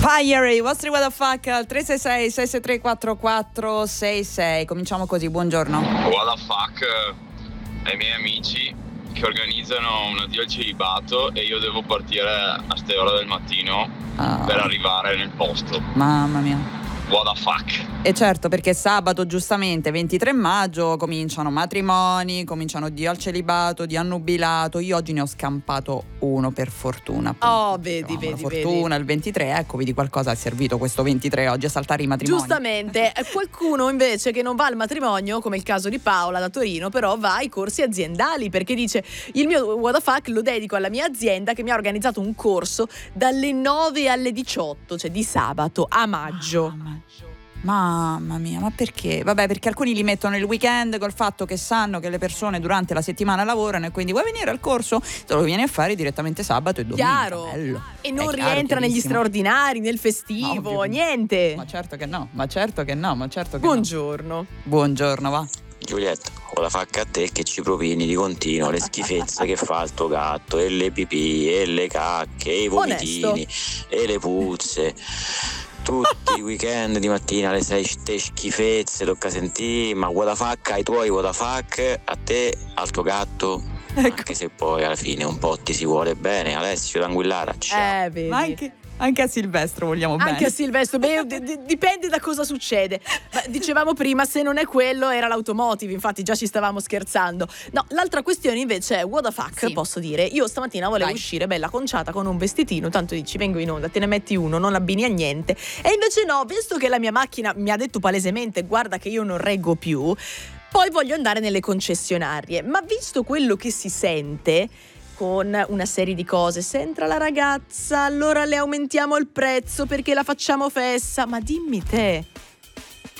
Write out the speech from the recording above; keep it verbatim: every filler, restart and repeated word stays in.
Fire, i vostri what the fuck al tre sei sei sei sei tre quattro quattro sei sei. Cominciamo così, buongiorno. What the fuck ai miei amici che organizzano un addio al celibato e io devo partire a ste ore del mattino Ah. per arrivare nel posto. Mamma mia. What the fuck. E certo, perché sabato giustamente ventitré maggio cominciano matrimoni, cominciano addio al celibato, di annubilato. Io oggi ne ho scampato uno per fortuna. appunto. Oh, vedi, Dicevamo, vedi, la fortuna, il ventitré, ecco, vedi qualcosa è servito questo ventitré oggi a saltare i matrimoni. Giustamente, qualcuno invece che non va al matrimonio, come il caso di Paola da Torino, però va ai corsi aziendali perché dice: il mio what the fuck lo dedico alla mia azienda che mi ha organizzato un corso dalle nove alle diciotto, cioè di sabato a maggio. Mamma. Mamma mia, ma perché? Vabbè, perché alcuni li mettono il weekend col fatto che sanno che le persone durante la settimana lavorano e quindi vuoi venire al corso? Te lo vieni a fare direttamente sabato e domenica. Chiaro. Bello. E non È chiaro, rientra negli chiarissimo. straordinari, nel festivo, Ovvio. niente. Ma certo che no, ma certo che no, ma certo che Buongiorno. no. Buongiorno, va. Giulietta, o la facca a te che ci propini di continuo le schifezze che fa il tuo gatto, e le pipì, e le cacche, e i vomitini, e le puzze. Tutti i weekend di mattina le sei ste schifezze, tocca sentire, ma what the fuck ai tuoi what the fuck, a te, al tuo gatto, anche se poi alla fine un po' ti si vuole bene. Alessio d'Anguillara, ciao. Eh, vedi. Ma anche, anche a Silvestro vogliamo Anche bene. a Silvestro, beh, d- d- dipende da cosa succede. Ma dicevamo prima, se non è quello era l'automotive, infatti già ci stavamo scherzando. No, l'altra questione invece è what the fuck, Sì. posso dire. Io stamattina volevo Vai. uscire bella conciata con un vestitino, tanto dici vengo in onda, te ne metti uno, non abbini a niente. E invece no, visto che la mia macchina mi ha detto palesemente guarda che io non reggo più, poi voglio andare nelle concessionarie. Ma visto quello che si sente con una serie di cose, se entra la ragazza allora le aumentiamo il prezzo perché la facciamo fessa, ma dimmi te,